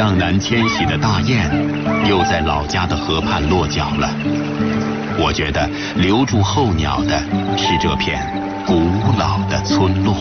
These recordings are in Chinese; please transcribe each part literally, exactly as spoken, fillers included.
向南迁徙的大雁又在老家的河畔落脚了。我觉得留住候鸟的是这片古老的村落。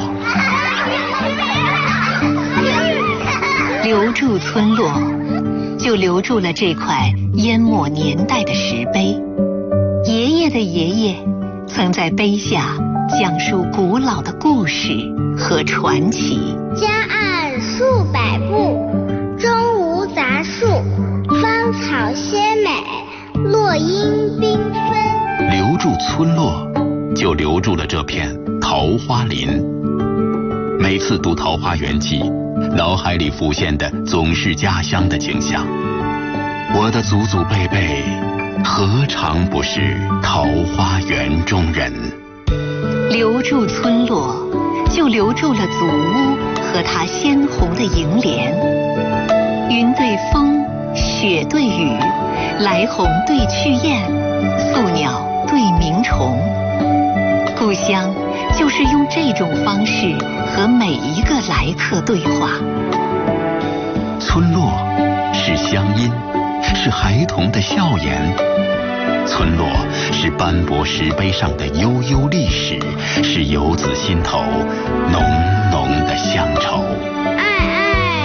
留住村落，就留住了这块淹没年代的石碑。爷爷的爷爷曾在碑下讲述古老的故事和传奇。 江岸数百步，中无杂树，芳草鲜美，落英缤纷。 留住村落，就留住了这片桃花林。每次读《桃花源记》，脑海里浮现的总是家乡的景象。我的祖祖辈辈何尝不是桃花源中人？ 留住村落，就留住了祖屋和它鲜红的楹联。云对风，雪对雨，来鸿对去雁，宿鸟对鸣虫。故乡就是用这种方式和每一个来客对话。 村落是乡音，是孩童的笑颜。村落是斑驳石碑上的悠悠历史，是游子心头浓浓的乡愁。